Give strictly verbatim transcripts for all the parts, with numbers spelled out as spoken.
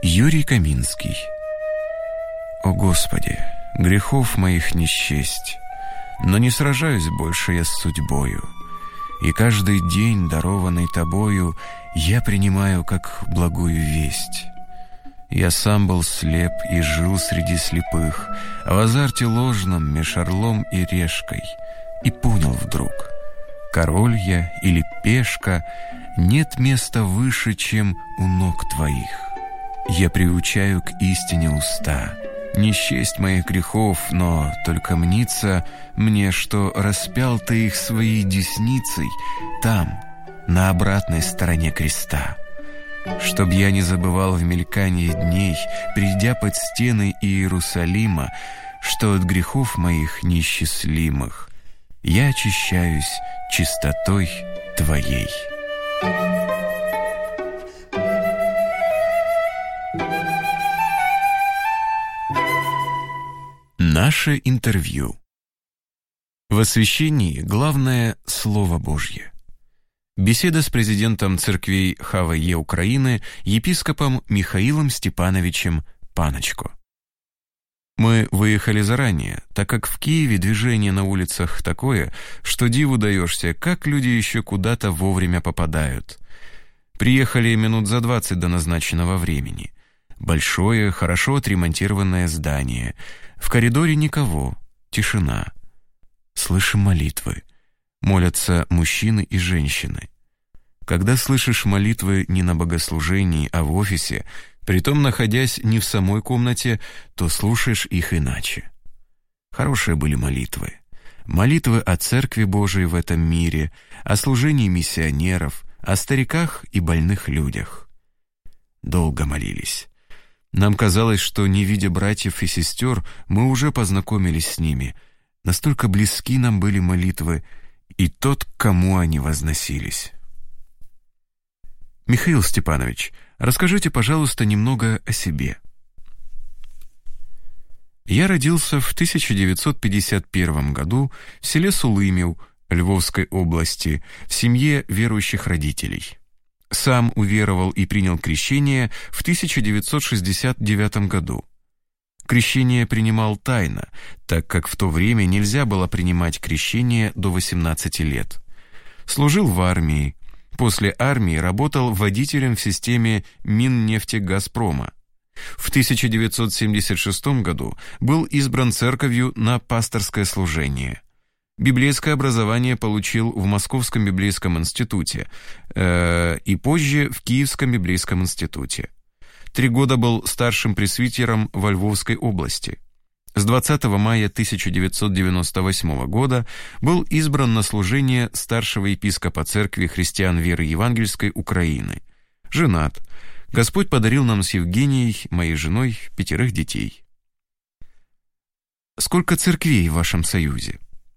Юрий Каминский. О Господи, грехов моих не счесть, но не сражаюсь больше я с судьбою, и каждый день, дарованный Тобою, я принимаю как благую весть. Я сам был слеп и жил среди слепых, в азарте ложном меж орлом и решкой, и понял вдруг: король я или пешка, нет места выше, чем у ног Твоих. Я приучаю к истине уста, не счесть моих грехов, но только мнится мне, что распял Ты их своей десницей там, на обратной стороне креста. Чтоб я не забывал в мелькании дней, придя под стены Иерусалима, что от грехов моих неисчислимых я очищаюсь чистотой Твоей. Наше интервью. В освящении главное – Слово Божье. Беседа с президентом церквей ХВЕ Украины, епископом Михаилом Степановичем Паночко. Мы выехали заранее, так как в Киеве движение на улицах такое, что диву даешься, как люди еще куда-то вовремя попадают. Приехали минут за двадцать до назначенного времени. Большое, хорошо отремонтированное здание. В коридоре никого, тишина. Слышим молитвы. Молятся мужчины и женщины. Когда слышишь молитвы не на богослужении, а в офисе, притом находясь не в самой комнате, то слушаешь их иначе. Хорошие были молитвы. Молитвы о Церкви Божией в этом мире, о служении миссионеров, о стариках и больных людях. Долго молились. Нам казалось, что, не видя братьев и сестер, мы уже познакомились с ними. Настолько близки нам были молитвы и тот, к кому они возносились. Михаил Степанович, расскажите, пожалуйста, немного о себе. Я родился в тысяча девятьсот пятьдесят первом году в селе Сулымев Львовской области в семье верующих родителей. Сам уверовал и принял крещение в тысяча девятьсот шестьдесят девятом году. Крещение принимал тайно, так как в то время нельзя было принимать крещение до восемнадцати лет. Служил в армии. После армии работал водителем в системе Миннефтегазпрома. В тысяча девятьсот семьдесят шестом году был избран церковью на пасторское служение. Библейское образование получил в Московском библейском институте э, и позже в Киевском библейском институте. Три года был старшим пресвитером во Львовской области. С двадцатого мая тысяча девятьсот девяносто восьмого года был избран на служение старшего епископа Церкви христиан веры евангельской Украины. Женат. Господь подарил нам с Евгенией, моей женой, пятерых детей. Сколько церквей в вашем союзе?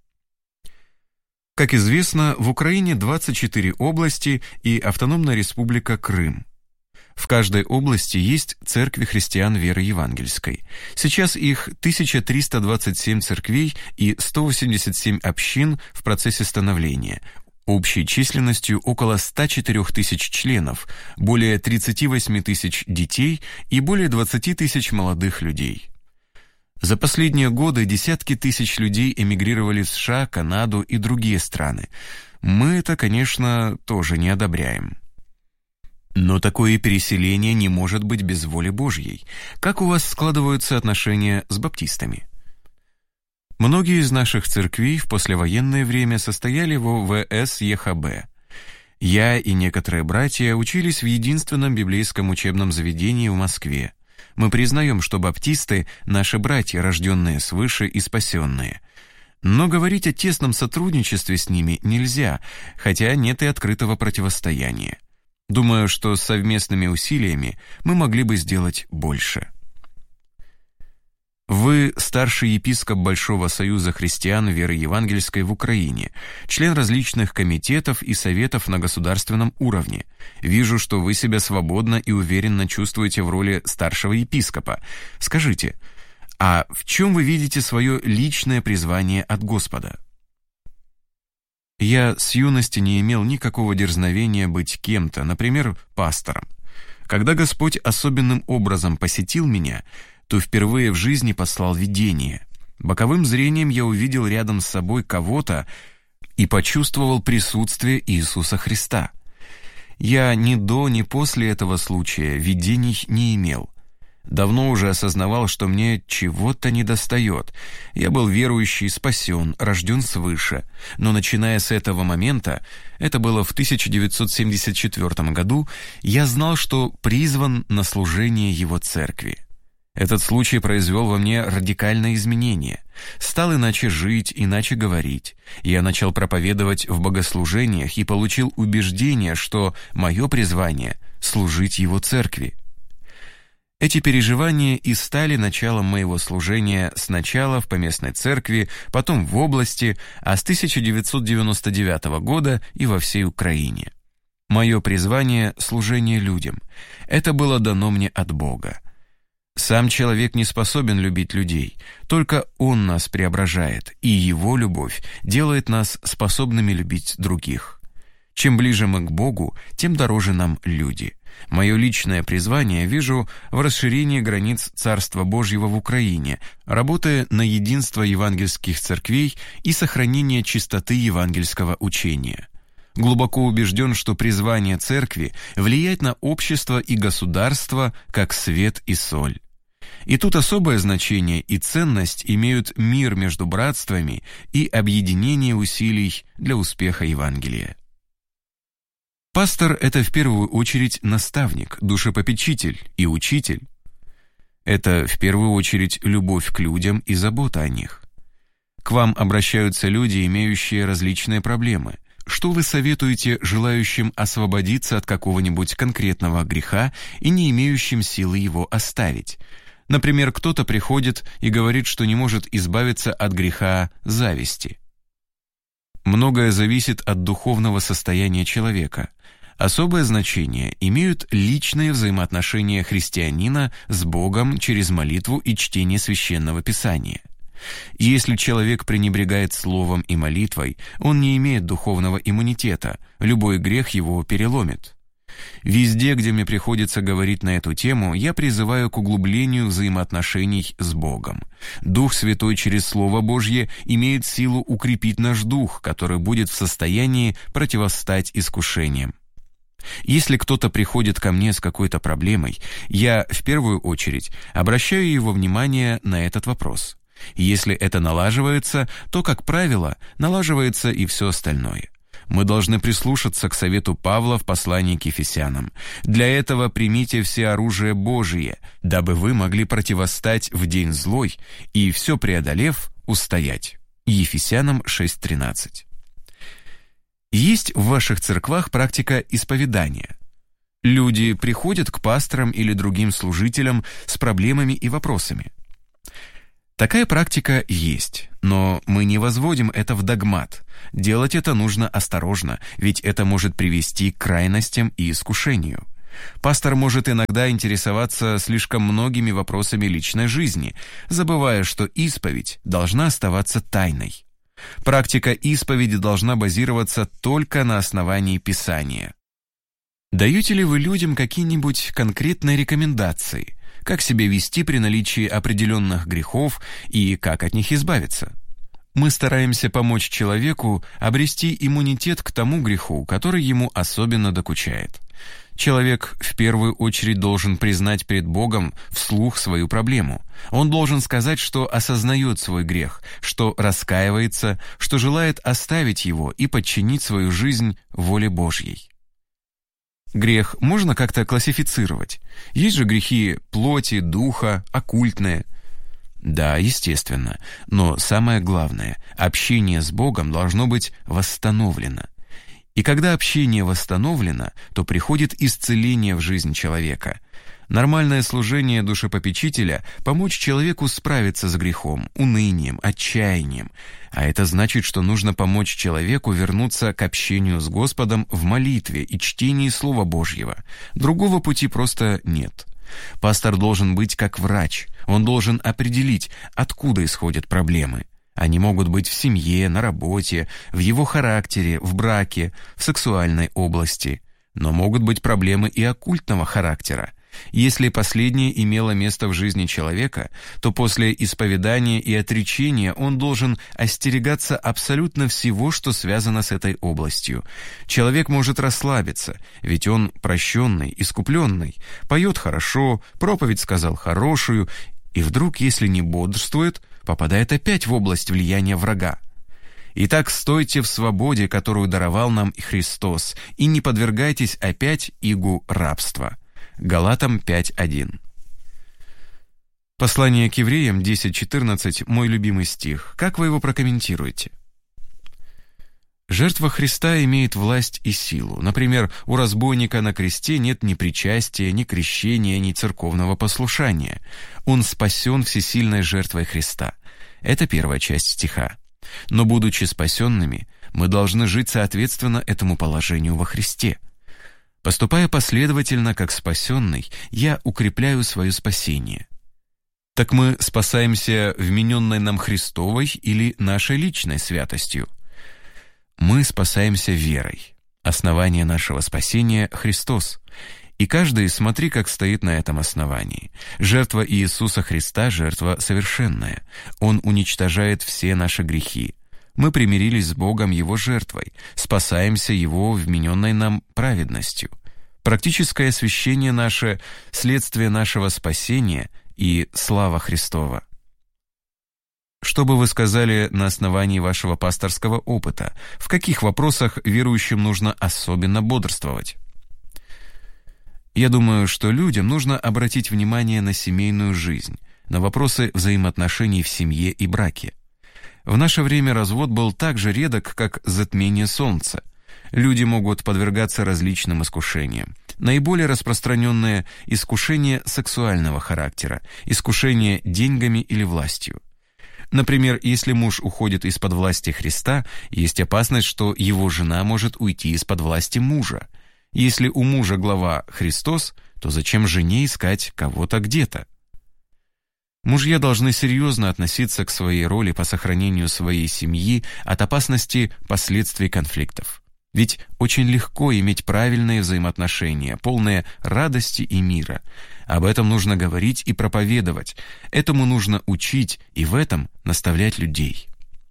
Как известно, в Украине двадцать четыре области и Автономная Республика Крым. В каждой области есть церкви христиан веры евангельской. Сейчас их тысяча триста двадцать семь церквей и сто восемьдесят семь общин в процессе становления, общей численностью около ста четырёх тысяч членов, более тридцати восьми тысяч детей и более двадцати тысяч молодых людей. За последние годы десятки тысяч людей эмигрировали в США, Канаду и другие страны. Мы это, конечно, тоже не одобряем. Но такое переселение не может быть без воли Божьей. Как у вас складываются отношения с баптистами? Многие из наших церквей в послевоенное время состояли в ВС-ЕХБ. Я и некоторые братья учились в единственном библейском учебном заведении в Москве. Мы признаем, что баптисты – наши братья, рожденные свыше и спасенные. Но говорить о тесном сотрудничестве с ними нельзя, хотя нет и открытого противостояния. Думаю, что совместными усилиями мы могли бы сделать больше. Вы старший епископ Большого союза христиан веры евангельской в Украине, член различных комитетов и советов на государственном уровне. Вижу, что вы себя свободно и уверенно чувствуете в роли старшего епископа. Скажите, а в чем вы видите свое личное призвание от Господа? Я с юности не имел никакого дерзновения быть кем-то, например, пастором. Когда Господь особенным образом посетил меня, то впервые в жизни послал видение. Боковым зрением я увидел рядом с собой кого-то и почувствовал присутствие Иисуса Христа. Я ни до, ни после этого случая видений не имел. Давно уже осознавал, что мне чего-то недостает. Я был верующий, спасен, рожден свыше. Но начиная с этого момента, это было в тысяча девятьсот семьдесят четвёртом году, я знал, что призван на служение Его церкви. Этот случай произвел во мне радикальное изменение. Стал иначе жить, иначе говорить. Я начал проповедовать в богослужениях и получил убеждение, что мое призвание — служить Его церкви. Эти переживания и стали началом моего служения сначала в поместной церкви, потом в области, а с тысяча девятьсот девяносто девятого года и во всей Украине. Мое призвание — служение людям. Это было дано мне от Бога. Сам человек не способен любить людей, только Он нас преображает, и Его любовь делает нас способными любить других. Чем ближе мы к Богу, тем дороже нам люди. Мое личное призвание вижу в расширении границ Царства Божьего в Украине, работая на единство евангельских церквей и сохранение чистоты евангельского учения. Глубоко убежден, что призвание церкви влияет на общество и государство как свет и соль. И тут особое значение и ценность имеют мир между братствами и объединение усилий для успеха Евангелия. Пастор — это в первую очередь наставник, душепопечитель и учитель. Это в первую очередь любовь к людям и забота о них. К вам обращаются люди, имеющие различные проблемы. Что вы советуете желающим освободиться от какого-нибудь конкретного греха и не имеющим силы его оставить? Например, кто-то приходит и говорит, что не может избавиться от греха зависти. Многое зависит от духовного состояния человека. Особое значение имеют личные взаимоотношения христианина с Богом через молитву и чтение Священного Писания. Если человек пренебрегает словом и молитвой, он не имеет духовного иммунитета, любой грех его переломит. Везде, где мне приходится говорить на эту тему, я призываю к углублению взаимоотношений с Богом. Дух Святой через Слово Божье имеет силу укрепить наш дух, который будет в состоянии противостать искушениям. Если кто-то приходит ко мне с какой-то проблемой, я в первую очередь обращаю его внимание на этот вопрос. Если это налаживается, то, как правило, налаживается и все остальное. Мы должны прислушаться к совету Павла в послании к Ефесянам. «Для этого примите все оружие Божие, дабы вы могли противостать в день злой и, все преодолев, устоять». Ефесянам шесть тринадцать. Есть в ваших церквах практика исповедания. Люди приходят к пасторам или другим служителям с проблемами и вопросами. Такая практика есть, но мы не возводим это в догмат. Делать это нужно осторожно, ведь это может привести к крайностям и искушению. Пастор может иногда интересоваться слишком многими вопросами личной жизни, забывая, что исповедь должна оставаться тайной. Практика исповеди должна базироваться только на основании Писания. Даете ли вы людям какие-нибудь конкретные рекомендации, как себя вести при наличии определенных грехов и как от них избавиться? Мы стараемся помочь человеку обрести иммунитет к тому греху, который ему особенно докучает. Человек в первую очередь должен признать пред Богом вслух свою проблему. Он должен сказать, что осознает свой грех, что раскаивается, что желает оставить его и подчинить свою жизнь воле Божьей. Грех можно как-то классифицировать. Есть же грехи плоти, духа, оккультные. Да, естественно, но самое главное, общение с Богом должно быть восстановлено. И когда общение восстановлено, то приходит исцеление в жизнь человека. Нормальное служение душепопечителя – помочь человеку справиться с грехом, унынием, отчаянием. А это значит, что нужно помочь человеку вернуться к общению с Господом в молитве и чтении Слова Божьего. Другого пути просто нет. Пастор должен быть как врач. Он должен определить, откуда исходят проблемы. Они могут быть в семье, на работе, в его характере, в браке, в сексуальной области. Но могут быть проблемы и оккультного характера. Если последнее имело место в жизни человека, то после исповедания и отречения он должен остерегаться абсолютно всего, что связано с этой областью. Человек может расслабиться, ведь он прощенный, искупленный, поет хорошо, проповедь сказал хорошую, и вдруг, если не бодрствует, попадает опять в область влияния врага. Итак, стойте в свободе, которую даровал нам Христос, и не подвергайтесь опять игу рабства. Галатам пять один. Послание к евреям десять четырнадцать, мой любимый стих. Как вы его прокомментируете? Жертва Христа имеет власть и силу. Например, у разбойника на кресте нет ни причастия, ни крещения, ни церковного послушания. Он спасен всесильной жертвой Христа. Это первая часть стиха. Но, будучи спасенными, мы должны жить соответственно этому положению во Христе. Поступая последовательно, как спасенный, я укрепляю свое спасение. Так мы спасаемся вмененной нам Христовой или нашей личной святостью? Мы спасаемся верой. Основание нашего спасения — Христос. И каждый смотри, как стоит на этом основании. Жертва Иисуса Христа — жертва совершенная. Он уничтожает все наши грехи. Мы примирились с Богом Его жертвой, спасаемся Его вмененной нам праведностью. Практическое освящение наше — следствие нашего спасения и слава Христова. Что бы вы сказали на основании вашего пасторского опыта? В каких вопросах верующим нужно особенно бодрствовать? Я думаю, что людям нужно обратить внимание на семейную жизнь, на вопросы взаимоотношений в семье и браке. В наше время развод был так же редок, как затмение солнца. Люди могут подвергаться различным искушениям. Наиболее распространенное – искушение сексуального характера, искушение деньгами или властью. Например, если муж уходит из-под власти Христа, есть опасность, что его жена может уйти из-под власти мужа. Если у мужа глава Христос, то зачем жене искать кого-то где-то? Мужья должны серьезно относиться к своей роли по сохранению своей семьи от опасности последствий конфликтов. Ведь очень легко иметь правильные взаимоотношения, полные радости и мира. Об этом нужно говорить и проповедовать. Этому нужно учить и в этом наставлять людей.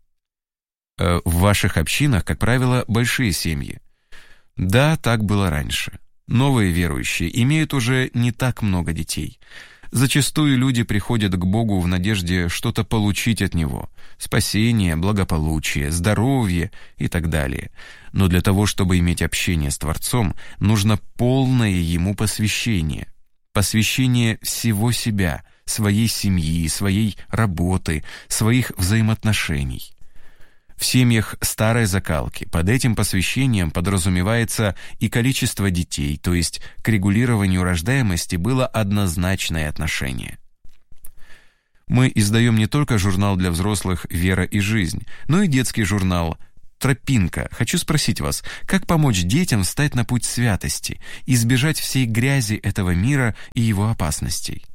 В ваших общинах, как правило, большие семьи. Да, так было раньше. Новые верующие имеют уже не так много детей. Зачастую люди приходят к Богу в надежде что-то получить от Него – спасение, благополучие, здоровье и так далее. Но для того, чтобы иметь общение с Творцом, нужно полное Ему посвящение. Посвящение всего себя, своей семьи, своей работы, своих взаимоотношений. В семьях старой закалки под этим посвящением подразумевается и количество детей, то есть к регулированию рождаемости было однозначное отношение. Мы издаем не только журнал для взрослых «Вера и жизнь», но и детский журнал «Тропинка». Хочу спросить вас, как помочь детям встать на путь святости, избежать всей грязи этого мира и его опасностей?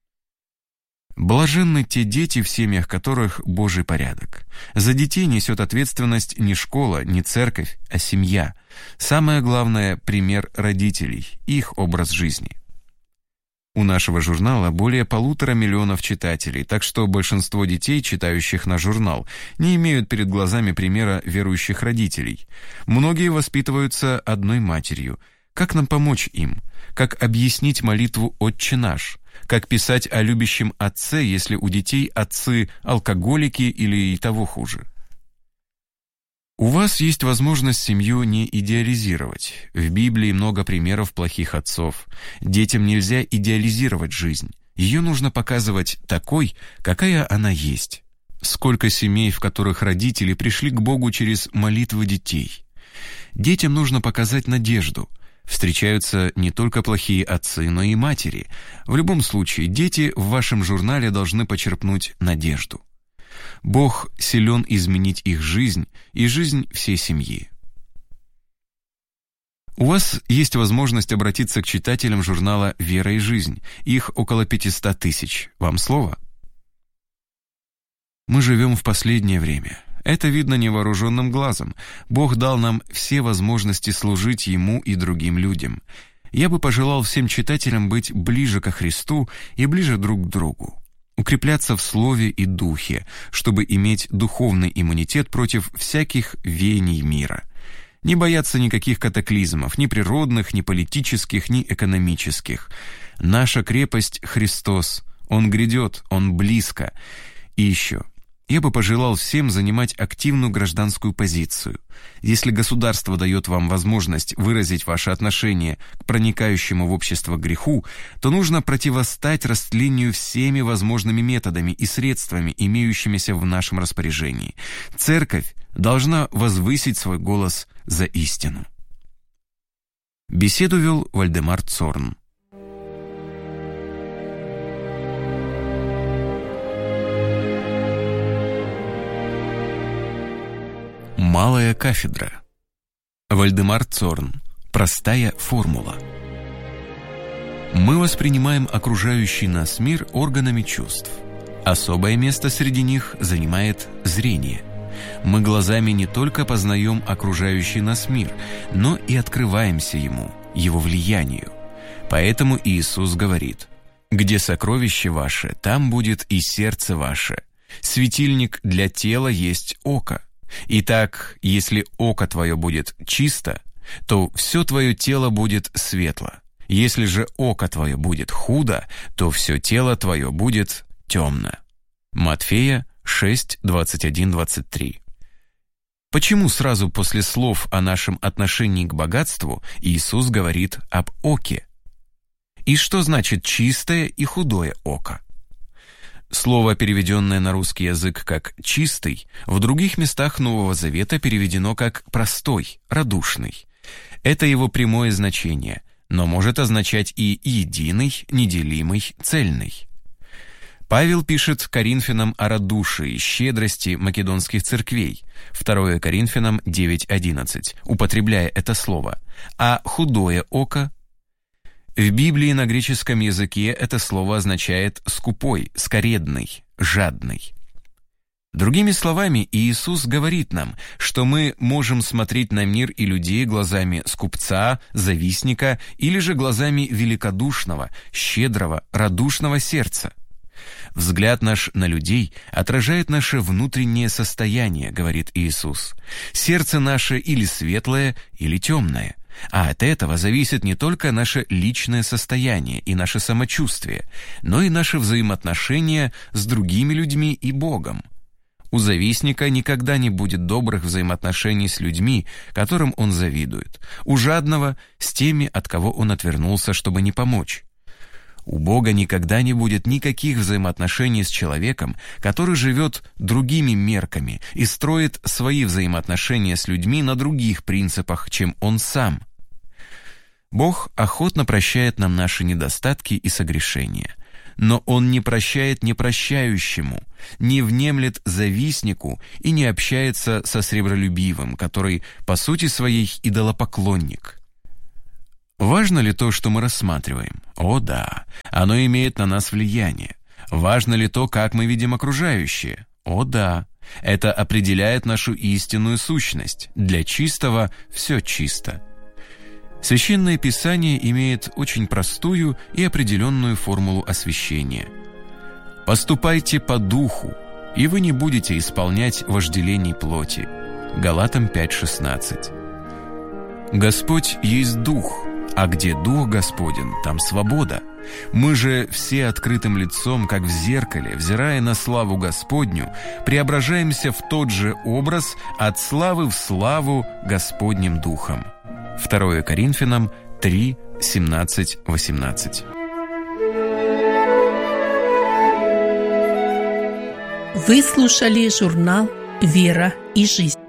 Блаженны те дети, в семьях которых Божий порядок. За детей несет ответственность не школа, не церковь, а семья. Самое главное – пример родителей, их образ жизни. У нашего журнала более полутора миллионов читателей, так что большинство детей, читающих наш журнал, не имеют перед глазами примера верующих родителей. Многие воспитываются одной матерью. Как нам помочь им? Как объяснить молитву «Отче наш»? Как писать о любящем отце, если у детей отцы алкоголики или и того хуже? У вас есть возможность семью не идеализировать. В Библии много примеров плохих отцов. Детям нельзя идеализировать жизнь. Ее нужно показывать такой, какая она есть. Сколько семей, в которых родители пришли к Богу через молитвы детей. Детям нужно показать надежду. Встречаются не только плохие отцы, но и матери. В любом случае, дети в вашем журнале должны почерпнуть надежду. Бог силен изменить их жизнь и жизнь всей семьи. У вас есть возможность обратиться к читателям журнала «Вера и жизнь». Их около пятьсот тысяч. Вам слово? Мы живем в последнее время. Это видно невооруженным глазом. Бог дал нам все возможности служить Ему и другим людям. Я бы пожелал всем читателям быть ближе ко Христу и ближе друг к другу. Укрепляться в слове и духе, чтобы иметь духовный иммунитет против всяких веяний мира. Не бояться никаких катаклизмов, ни природных, ни политических, ни экономических. Наша крепость — Христос. Он грядет, Он близко. И еще, я бы пожелал всем занимать активную гражданскую позицию. Если государство дает вам возможность выразить ваше отношение к проникающему в общество греху, то нужно противостать растлению всеми возможными методами и средствами, имеющимися в нашем распоряжении. Церковь должна возвысить свой голос за истину. Беседу вел Вальдемар Цорн. Малая кафедра. Вальдемар Цорн. Простая формула. Мы воспринимаем окружающий нас мир органами чувств. Особое место среди них занимает зрение. Мы глазами не только познаем окружающий нас мир, но и открываемся ему, его влиянию. Поэтому Иисус говорит: «Где сокровище ваше, там будет и сердце ваше. Светильник для тела есть око. Итак, если око твое будет чисто, то все твое тело будет светло. Если же око твое будет худо, то все тело твое будет темно». Матфея шесть, двадцать один двадцать три. Почему сразу после слов о нашем отношении к богатству Иисус говорит об оке? И что значит чистое и худое око? Слово, переведенное на русский язык как «чистый», в других местах Нового Завета переведено как «простой», «радушный». Это его прямое значение, но может означать и единый, неделимый, цельный. Павел пишет Коринфянам о радушии, щедрости македонских церквей, второе Коринфянам девять одиннадцать, употребляя это слово, а худое око. В Библии на греческом языке это слово означает «скупой», «скоредный», «жадный». Другими словами, Иисус говорит нам, что мы можем смотреть на мир и людей глазами скупца, завистника или же глазами великодушного, щедрого, радушного сердца. Взгляд наш на людей отражает наше внутреннее состояние, говорит Иисус. Сердце наше или светлое, или темное. А от этого зависит не только наше личное состояние и наше самочувствие, но и наши взаимоотношения с другими людьми и Богом. У завистника никогда не будет добрых взаимоотношений с людьми, которым он завидует. У жадного — с теми, от кого он отвернулся, чтобы не помочь. У Бога никогда не будет никаких взаимоотношений с человеком, который живет другими мерками и строит свои взаимоотношения с людьми на других принципах, чем он сам. Бог охотно прощает нам наши недостатки и согрешения, но Он не прощает непрощающему, не внемлет завистнику и не общается со сребролюбивым, который по сути своей идолопоклонник. Важно ли то, что мы рассматриваем? О да, оно имеет на нас влияние. Важно ли то, как мы видим окружающее? О да, это определяет нашу истинную сущность. Для чистого все чисто. Священное Писание имеет очень простую и определенную формулу освящения. «Поступайте по духу, и вы не будете исполнять вожделений плоти». Галатам пять шестнадцать. Господь есть Дух, а где Дух Господен, там свобода. Мы же все открытым лицом, как в зеркале, взирая на славу Господню, преображаемся в тот же образ от славы в славу Господним Духом. второе Коринфянам три, семнадцать, восемнадцать. Вы слушали журнал «Вера и жизнь».